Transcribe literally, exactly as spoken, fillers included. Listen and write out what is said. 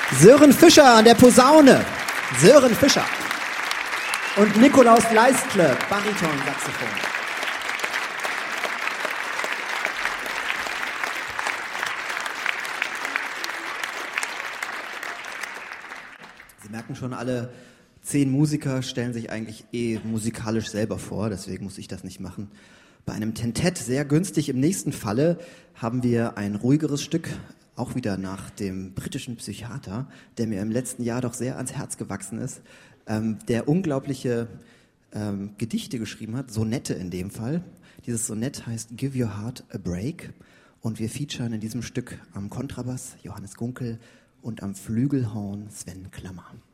Sören Fischer an der Posaune. Sören Fischer. Und Nikolaus Leistle, Bariton-Saxophon. Sie merken schon, alle zehn Musiker stellen sich eigentlich eh musikalisch selber vor, deswegen muss ich das nicht machen. Bei einem Tentett, sehr günstig im nächsten Falle, haben wir ein ruhigeres Stück, auch wieder nach dem britischen Psychiater, der mir im letzten Jahr doch sehr ans Herz gewachsen ist, ähm, der unglaubliche ähm, Gedichte geschrieben hat, Sonette in dem Fall. Dieses Sonett heißt Give Your Heart a Break und wir featuren in diesem Stück am Kontrabass Johannes Gunkel und am Flügelhorn Sven Klammer.